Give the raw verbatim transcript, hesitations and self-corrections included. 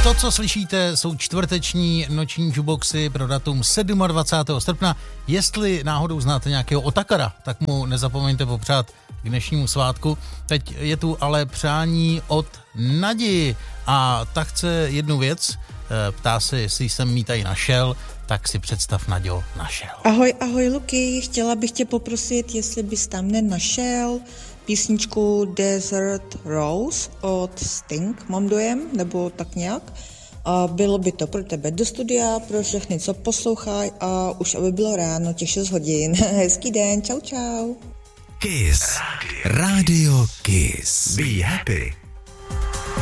To, co slyšíte, jsou čtvrteční noční juboxy pro datum dvacátého sedmého srpna. Jestli náhodou znáte nějakého otakara, tak mu nezapomeňte popřát k dnešnímu svátku. Teď je tu ale přání od Nadi a ta chce jednu věc. Ptá se, jestli jsem jí tady našel, tak si představ, Naďo, našel. Ahoj, ahoj Luky, chtěla bych tě poprosit, jestli bys tam nenašel písničku Desert Rose od Sting, mám dojem, nebo tak nějak. A bylo by to pro tebe do studia, pro všechny, co poslouchají a už aby bylo ráno, těch šest hodin. Hezký den, čau čau. Kiss. Radio Kiss. Be happy.